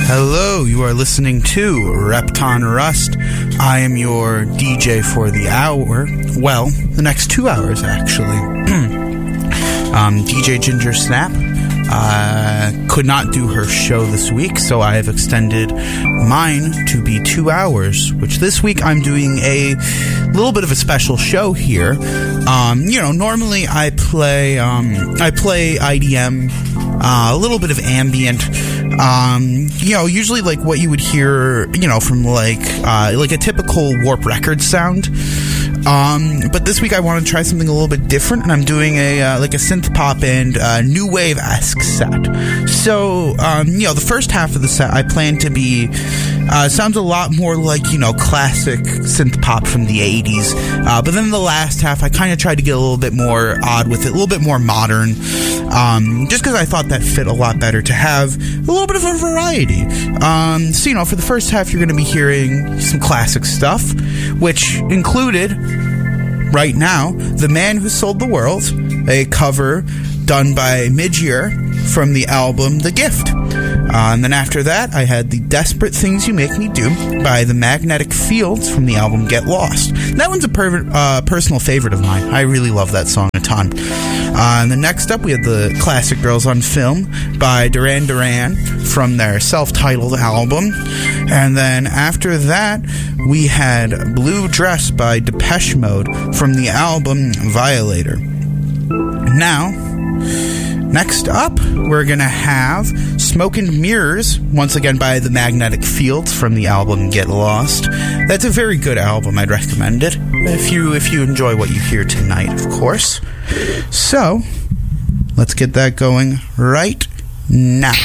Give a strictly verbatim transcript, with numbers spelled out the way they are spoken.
Hello, you are listening to Repton Rust. I am your D J for the hour. Well, the next two hours, actually. um, D J Ginger Snap uh, could not do her show this week, so I have extended mine to be two hours, which this week I'm doing a little bit of a special show here. Um, you know, normally I play, um, I play I D M, uh, a little bit of ambient. Um, you know, usually like what you would hear, you know, from like, uh, like a typical Warp Records sound. Um, but this week I want to try something a little bit different, and I'm doing a, uh, like a synth pop and, uh, new wave-esque set. So, um, you know, the first half of the set I plan to be, uh, sounds a lot more like, you know, classic synth pop from the eighties. Uh, but then the last half I kind of tried to get a little bit more odd with it, a little bit more modern. Um, just because I thought that fit a lot better to have a little bit of a variety. Um, so, you know, for the first half, you're going to be hearing some classic stuff, which included, right now, The Man Who Sold the World, a cover done by Midyear from the album The Gift. Uh, and then after that, I had The Desperate Things You Make Me Do by The Magnetic Fields from the album Get Lost. That one's a per- uh, personal favorite of mine. I really love that song a ton. Uh, and then next up, we had the classic Girls on Film by Duran Duran from their self-titled album. And then after that, we had Blue Dress by Depeche Mode from the album Violator. Now, next up, we're going to have Smoke and Mirrors, once again by The Magnetic Fields from the album Get Lost. That's a very good album. I'd recommend it if you if you enjoy what you hear tonight, of course. So, let's get that going right now.